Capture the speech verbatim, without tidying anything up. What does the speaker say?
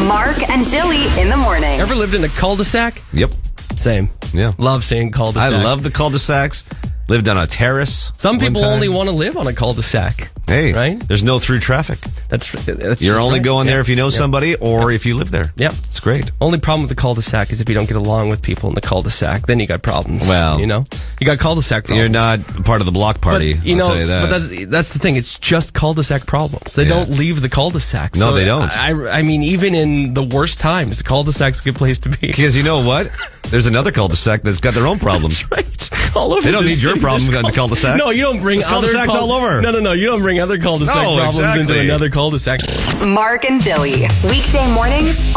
Mark and Dilly in the morning. Ever lived in a cul-de-sac? Yep. Same. Yeah. Love saying cul-de-sac. I love the cul-de-sacs. Lived on a terrace. Some one people time. only want to live on a cul-de-sac. Hey, right? There's no through traffic. That's that's You're just only right. going Yeah. there if you know Yeah. somebody or if you live there. Yep. It's great. Only problem with the cul-de-sac is if you don't get along with people in the cul-de-sac, then you got problems. Well, you know, you got cul-de-sac problems. You're not part of the block party. But, you I'll know, tell you that. but that's, that's the thing. It's just cul-de-sac problems. They Yeah. don't leave the cul-de-sac. No, So they don't. I, I mean, even in the worst times, the cul-de-sac's a good place to be. Because you know what? There's another cul-de-sac that's got their own problems. That's right. All over They don't the need your city. problem There's on the cul-de-sac. No, you don't bring There's other cul-de-sacs cul- all over. No, no, no. You don't bring other cul-de-sac No, problems into exactly. another cul-de-sac. Mark and Dilly. Weekday mornings